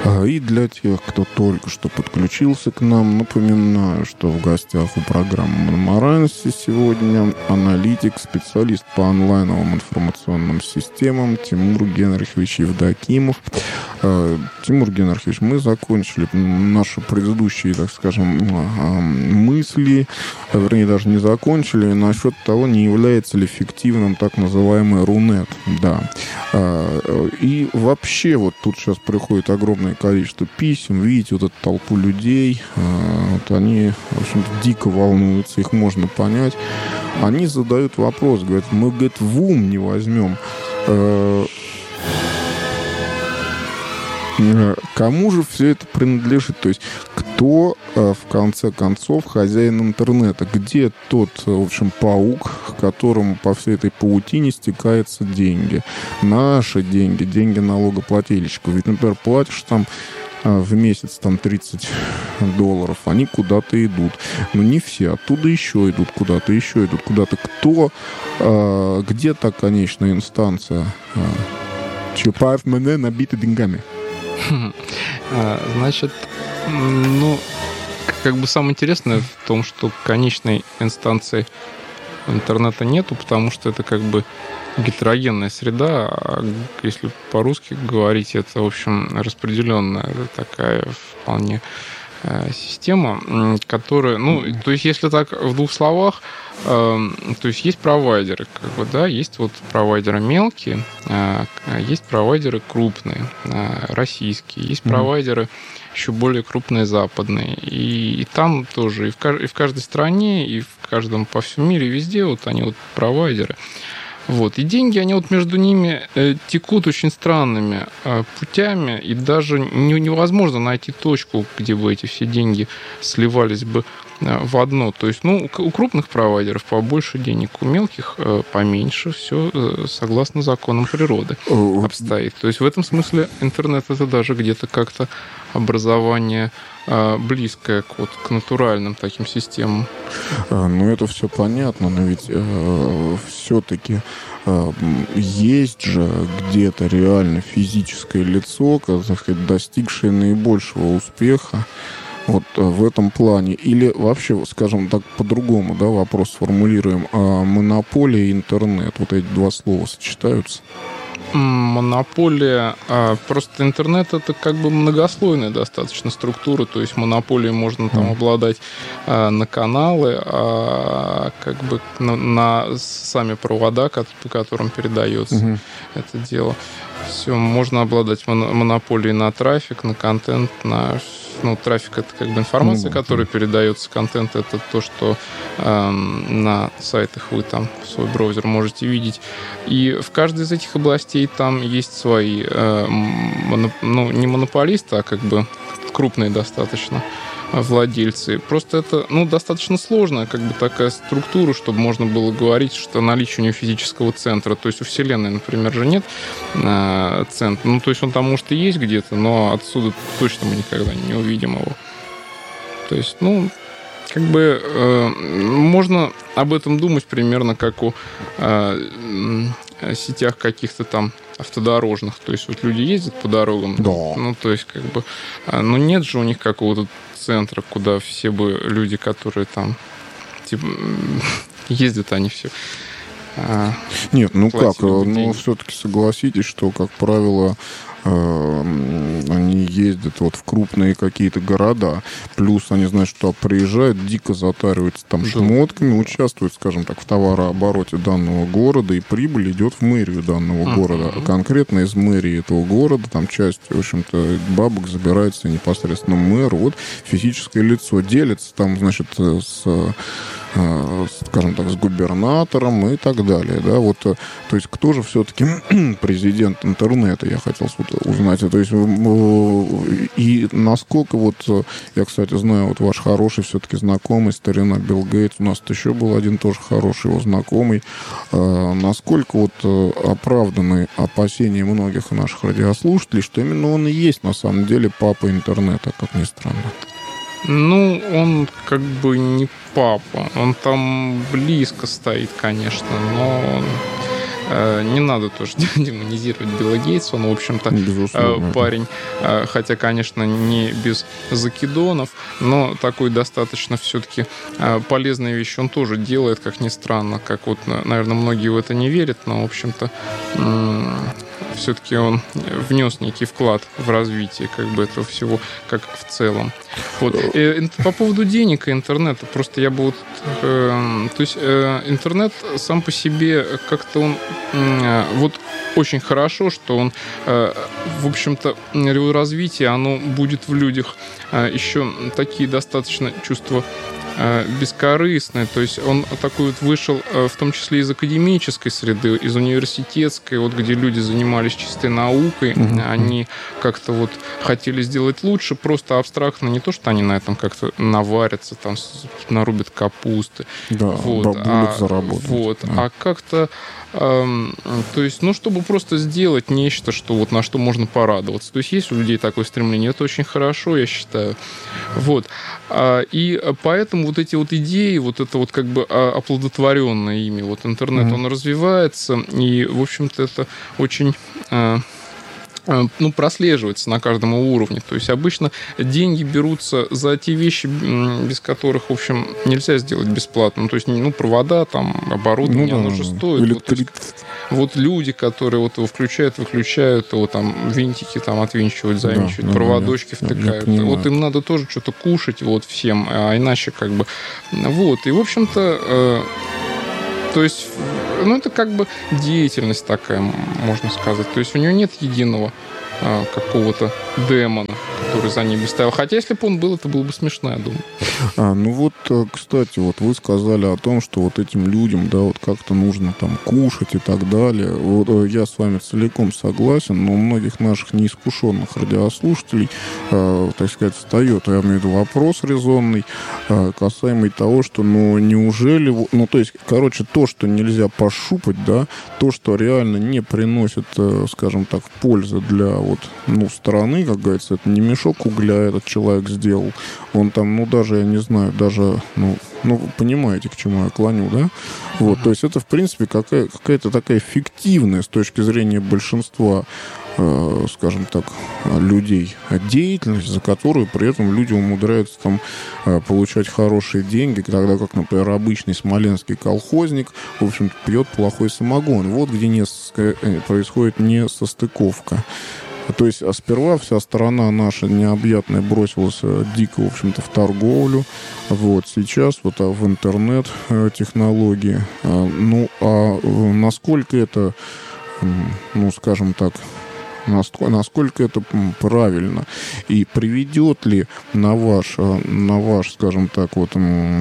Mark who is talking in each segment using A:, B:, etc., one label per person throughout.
A: И для тех, кто только что подключился к нам, напоминаю, что в гостях у программы «Мономоральности» сегодня аналитик, специалист по онлайновым информационным системам Тимур Генрихович Евдокимов. Тимур Генрихович, мы закончили наши предыдущие, так скажем, мысли, вернее, даже не закончили, насчет того, не является ли фиктивным так называемый Рунет. Да. И вообще, вот тут сейчас приходит огромное количество писем, видите, вот эту толпу людей, вот они, в общем-то, дико волнуются, их можно понять. Они задают вопрос, говорят, мы, говорит, в ум не возьмем. Кому же все это принадлежит? То есть кто, в конце концов, хозяин интернета? Где тот, в общем, паук, которому по всей этой паутине стекаются деньги? Наши деньги, деньги налогоплательщиков. Ведь, например, платишь там в месяц там $30, они куда-то идут. Но не все. Оттуда еще идут куда-то, еще идут куда-то. Кто, где та конечная инстанция? Чапаев мене набиты деньгами.
B: Значит, ну, как бы самое интересное в том, что конечной инстанции интернета нету, потому что это как бы гетерогенная среда, а если по-русски говорить, это, в общем, распределенная такая вполне система, которая, ну, то есть, если так в двух словах, то есть провайдеры, как бы, да, есть вот провайдеры мелкие, есть провайдеры крупные, российские, есть провайдеры еще более крупные западные, и там тоже, и в каждой стране, и в каждом, по всему мире, везде вот они вот провайдеры. Вот. И деньги, они вот между ними текут очень странными путями, и даже невозможно найти точку, где бы эти все деньги сливались бы в одно. То есть, ну, у крупных провайдеров побольше денег, у мелких поменьше. Все согласно законам природы обстоит. То есть, в этом смысле интернет — это даже где-то как-то образование близкое к натуральным таким системам.
A: Ну, это все понятно, но ведь все-таки есть же где-то реально физическое лицо, так сказать, достигшее наибольшего успеха вот в этом плане. Или вообще, скажем так, по-другому, да, вопрос сформулируем. Монополия и интернет, вот эти два слова сочетаются?
B: Монополия, просто интернет — это как бы многослойная достаточно структура, то есть монополией можно там обладать на каналы, как бы на сами провода, по которым передается это дело. Все, можно обладать монополией на трафик, на контент, на... Ну, трафик — это как бы информация, которая передается, контент — это то, что на сайтах вы там в свой браузер можете видеть. И в каждой из этих областей там есть свои, ну, не монополисты, а как бы крупные достаточно владельцы. Просто это, ну, достаточно сложная как бы такая структура, чтобы можно было говорить, что наличие у нее физического центра. То есть у Вселенной, например, же нет центра. Ну, то есть он там, может, и есть где-то, но отсюда точно мы никогда не увидим его. То есть, ну, как бы можно об этом думать примерно как о сетях каких-то там автодорожных. То есть вот люди ездят по дорогам, ну, то есть как бы, ну, нет же у них какого-то центра, куда все бы люди, которые там типа ездят, они все.
A: Нет, ну как, ну все-таки согласитесь, что, как правило, они ездят вот в крупные какие-то города, плюс они, знают, что приезжают, дико затариваются там шмотками, участвуют, скажем так, в товарообороте данного города, и прибыль идет в мэрию данного города. А конкретно из мэрии этого города, там часть, в общем-то, бабок забирается непосредственно мэр, вот физическое лицо делится там, значит, скажем так, с губернатором и так далее, да, вот, то есть кто же все-таки президент интернета, я хотел узнать, то есть и насколько вот, я, кстати, знаю, вот ваш хороший все-таки знакомый, старина Билл Гейтс, у нас еще был один тоже хороший его знакомый, насколько вот оправданы опасения многих наших радиослушателей, что именно он и есть на самом деле папа интернета, как ни странно.
B: Ну, он как бы не папа. Он там близко стоит, конечно, но не надо тоже демонизировать Билла Гейтса, он, в общем-то, парень, хотя, конечно, не без закидонов, но такой достаточно все-таки полезные вещи он тоже делает, как ни странно, как вот, наверное, многие в это не верят, но, в общем-то, все-таки он внес некий вклад в развитие как бы этого всего, как в целом. Вот. По поводу денег и интернета, просто я бы вот... то есть интернет сам по себе как-то он... Вот очень хорошо, что он, в общем-то, его развитие, оно будет в людях еще такие достаточно чувства бескорыстный, то есть он такой вот вышел в том числе из академической среды, из университетской, вот где люди занимались чистой наукой, они как-то вот хотели сделать лучше, просто абстрактно, не то, что они на этом как-то наварятся, там нарубят капусты,
A: да,
B: вот,
A: заработать.
B: Вот, да. А как-то то есть, ну, чтобы просто сделать нечто, что вот на что можно порадоваться. То есть, есть у людей такое стремление, это очень хорошо, я считаю. Вот. И поэтому вот эти вот идеи, вот это вот как бы оплодотворенное ими, вот интернет, он развивается, и, в общем-то, это очень... ну, прослеживается на каждом уровне. То есть обычно деньги берутся за те вещи, без которых, в общем, нельзя сделать бесплатно. Ну, то есть, ну, провода, там, оборудование, оно же стоит. Вот люди, которые вот его включают, выключают, его там винтики там отвинчивают, завинчивают, проводочки втыкают. Вот им надо тоже что-то кушать, вот всем, а иначе как бы... Вот, и, в общем-то... То есть, ну, это как бы деятельность такая, можно сказать. То есть у него нет единого какого-то демона, который за ними стоял. Хотя, если бы он был, это было бы смешно, я думаю.
A: Ну вот, кстати, вот вы сказали о том, что вот этим людям, да, вот как-то нужно там кушать и так далее. Вот я с вами целиком согласен, но у многих наших неискушенных радиослушателей, так сказать, встает, я имею в виду вопрос резонный, касаемый того, что, ну, неужели, ну, то есть, короче, то, что нельзя пощупать, да, то, что реально не приносит, скажем так, пользы для вот, ну, страны, как говорится, это не мешок угля этот человек сделал, он там, ну, даже, я не знаю, даже, ну, понимаете, к чему я клоню, да? Вот, то есть это, в принципе, какая-то такая фиктивная с точки зрения большинства, скажем так, людей деятельность, за которую при этом люди умудряются там получать хорошие деньги, тогда как, например, обычный смоленский колхозник, в общем-то, пьет плохой самогон. Вот где происходит несостыковка. То есть, сперва вся страна наша необъятная бросилась дико, в общем-то, в торговлю. Вот, сейчас вот в интернет-технологии. Ну, а насколько это, ну, скажем так, насколько это правильно? И приведет ли на ваш, скажем так, вот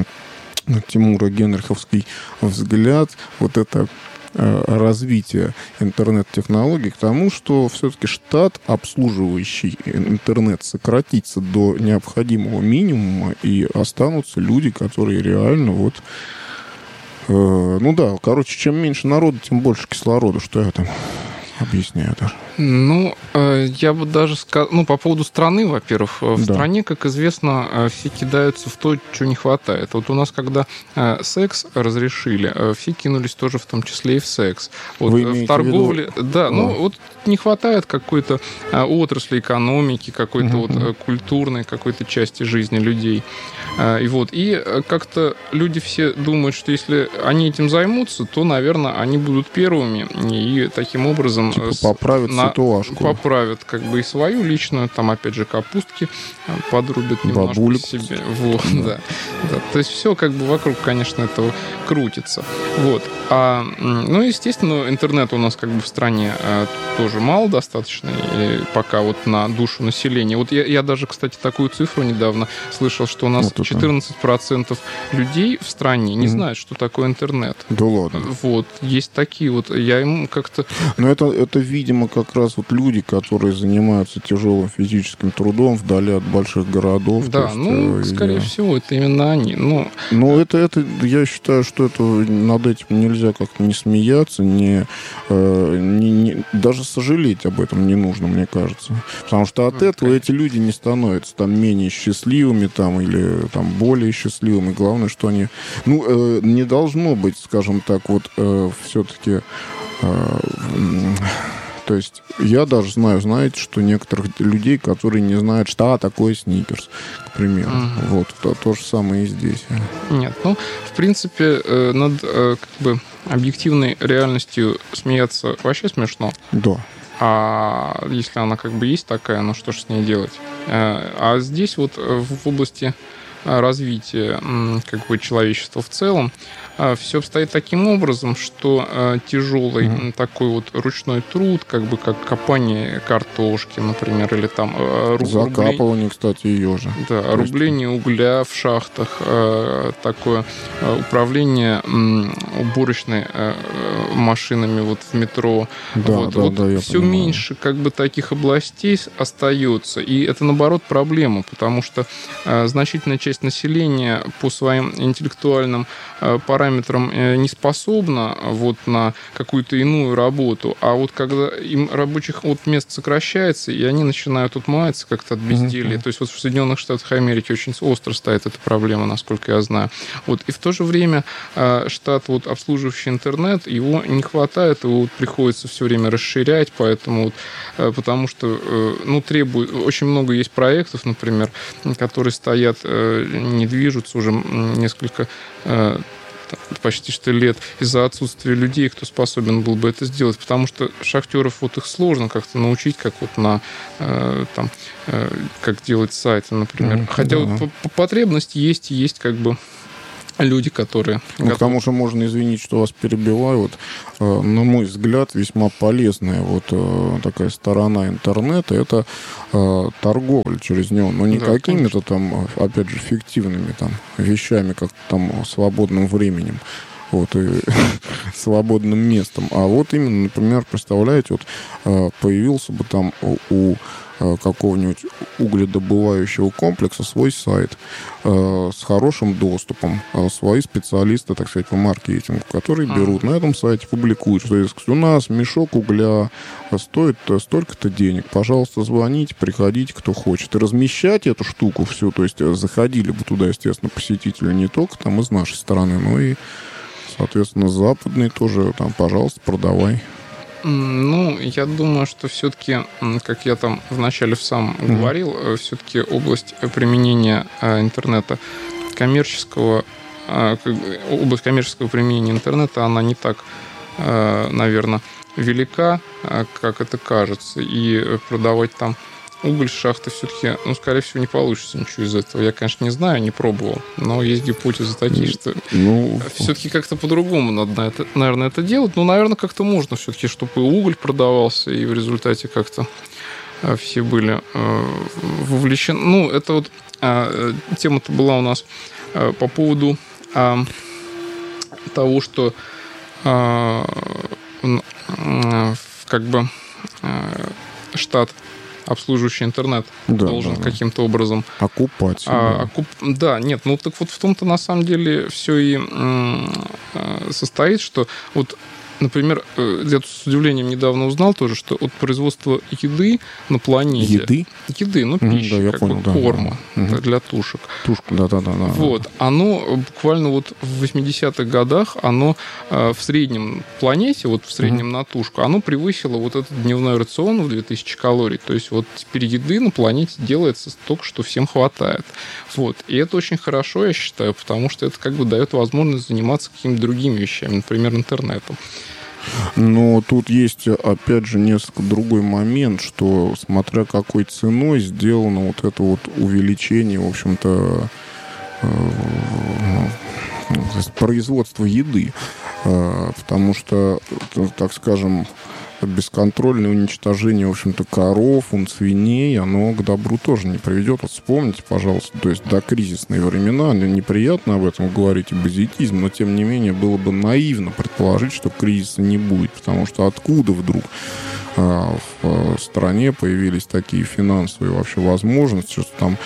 A: Тимура Генриховский взгляд вот это развитие интернет-технологий к тому, что все-таки штат, обслуживающий интернет, сократится до необходимого минимума, и останутся люди, которые реально вот... ну да, короче, чем меньше народу, тем больше кислорода, что я там объясняю даже.
B: Ну, я бы даже сказал... Ну, по поводу страны, во-первых. В стране, как известно, все кидаются в то, чего не хватает. Вот у нас, когда секс разрешили, все кинулись тоже в том числе и в секс. Вот в торговле... Да, ну, вот не хватает какой-то отрасли экономики, какой-то вот культурной какой-то части жизни людей. И вот. И как-то люди все думают, что если они этим займутся, то, наверное, они будут первыми. И таким образом...
A: Типа поправят ситуашку.
B: Поправят как бы и свою личную, там опять же капустки подрубят немножко
A: бабулек
B: себе. Вот, да. То есть все как бы вокруг, конечно, этого крутится. Вот. Ну, естественно, интернета у нас как бы в стране тоже мало достаточно, и пока вот на душу населения. Вот я даже, кстати, такую цифру недавно слышал, что у нас 14% людей в стране не знают, что такое интернет.
A: Да ладно.
B: Вот. Есть такие вот. Я им как-то...
A: Но это это, видимо, как раз вот люди, которые занимаются тяжелым физическим трудом вдали от больших городов.
B: Да, скорее всего, это именно они.
A: Но это, я считаю, что это над этим нельзя как-то не смеяться, даже сожалеть об этом не нужно, мне кажется. Потому что от этого эти люди не становятся там менее счастливыми там, или там более счастливыми. Главное, что они... не должно быть, скажем так, вот все-таки... То есть я даже знаю, знаете, что некоторых людей, которые не знают, что такое сникерс, к примеру. Вот, то же самое и здесь.
B: Нет, в принципе, над объективной реальностью смеяться вообще смешно.
A: Да.
B: А если она есть такая, что ж с ней делать? А здесь вот в области развития человечества в целом все обстоит таким образом, что тяжелый такой вот ручной труд, как копание картошки, например, или там
A: закапывание, кстати, ее же.
B: Да, рубление угля в шахтах, такое управление уборочной машинами вот в метро.
A: Да,
B: все меньше таких областей остается, и это наоборот проблема, потому что значительная часть населения по своим интеллектуальным параметрам не способна на какую-то иную работу, а вот когда им рабочих мест сокращается, и они начинают маяться как-то от безделья. То есть в Соединенных Штатах Америки очень остро стоит эта проблема, насколько я знаю. И в то же время штат, обслуживающий интернет, его не хватает, его приходится все время расширять, поэтому потому что требует, очень много есть проектов, например, которые стоят, не движутся уже несколько почти что лет из-за отсутствия людей, кто способен был бы это сделать, потому что шахтеров их сложно как-то научить, как как делать сайты, например. Хотя потребность есть люди, которые...
A: К тому же можно, извинить, что вас перебиваю, на мой взгляд, весьма полезная такая сторона интернета — это торговля через него. Но не какими-то там, опять же, фиктивными вещами, как свободным временем. И свободным местом. А именно, например, представляете, появился бы там у какого-нибудь угледобывающего комплекса свой сайт с хорошим доступом, свои специалисты, так сказать, по маркетингу, которые берут на этом сайте, публикуют, что у нас мешок угля стоит столько-то денег, пожалуйста, звоните, приходите, кто хочет. И размещать эту штуку всю, то есть заходили бы туда, естественно, посетители не только из нашей стороны, но и, соответственно, западные тоже, пожалуйста, продавай.
B: Я думаю, что все-таки, как я вначале сам говорил, все-таки область применения интернета область коммерческого применения интернета, она не так, наверное, велика, как это кажется, и продавать уголь с шахты все-таки, скорее всего, не получится ничего из этого. Я, конечно, не знаю, не пробовал, но есть гипотезы такие, что все-таки как-то по-другому надо, наверное, это делать. Наверное, как-то можно все-таки, чтобы и уголь продавался, и в результате как-то все были вовлечены. Это тема-то была у нас по поводу того, что штат, обслуживающий интернет, должен каким-то образом
A: окупать.
B: Да, нет, так в том-то на самом деле все и состоит, что например, я с удивлением недавно узнал тоже, что производство еды на планете...
A: Еды,
B: пищи,
A: да, я понял,
B: корма для тушек.
A: Тушка, да.
B: Оно буквально в 80-х годах, оно в среднем планете, в среднем на тушку, оно превысило этот дневной рацион в 2000 калорий. То есть теперь еды на планете делается столько, что всем хватает. И это очень хорошо, я считаю, потому что это дает возможность заниматься какими-то другими вещами, например, интернетом.
A: Но тут есть, опять же, несколько другой момент, что смотря какой ценой сделано это увеличение, в общем-то, производства еды. Потому что, так скажем, бесконтрольное уничтожение, в общем-то, коров, свиней, оно к добру тоже не приведет. Вот вспомните, пожалуйста, то есть докризисные времена, неприятно об этом говорить, базитизм, но, тем не менее, было бы наивно предположить, что кризиса не будет, потому что откуда вдруг в стране появились такие финансовые вообще возможности, что там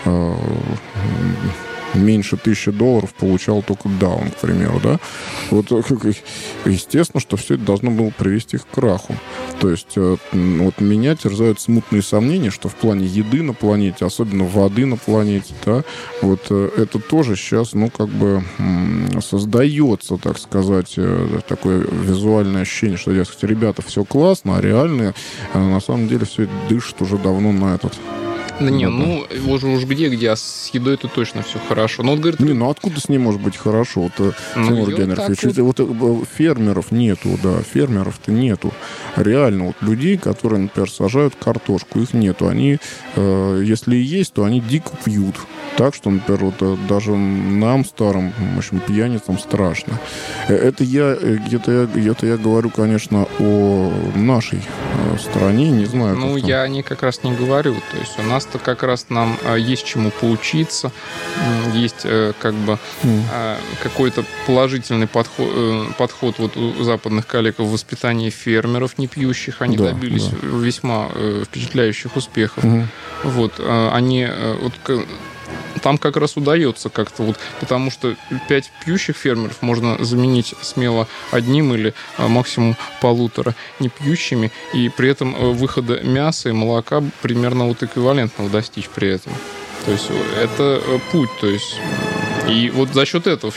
A: меньше $1000 получал только Даун, к примеру, да? Вот, естественно, что все это должно было привести к краху. То есть вот меня терзают смутные сомнения, что в плане еды на планете, особенно воды на планете, да, вот это тоже сейчас, ну, как бы создается, так сказать, такое визуальное ощущение, что, дескать, ребята, все классно, а реально, на самом деле, все это дышит уже давно на этот...
B: Да не, ну, уж где, а с едой это точно все хорошо. Но вот, говорит,
A: ну откуда с ней может быть хорошо? Вот, Тимур Генрихович, вот фермеров нету, да, фермеров-то нету. Реально, вот людей, которые, например, сажают картошку, их нету. Они, если и есть, то они дико пьют. Так что, например, вот даже нам, старым, в общем, пьяницам страшно. Это я говорю, конечно, о нашей стране, не знаю.
B: Ну, я о ней как раз не говорю. То есть у нас-то как раз нам есть чему поучиться, есть как бы какой-то положительный подход вот у западных коллег в воспитании фермеров не пьющих. Они добились весьма впечатляющих успехов. Вот, они... Вот, там как раз удается как-то вот, потому что 5 пьющих фермеров можно заменить смело одним или максимум 1,5 непьющими, и при этом выхода мяса и молока примерно вот эквивалентного достичь при этом. То есть это путь, то есть и вот за счет этого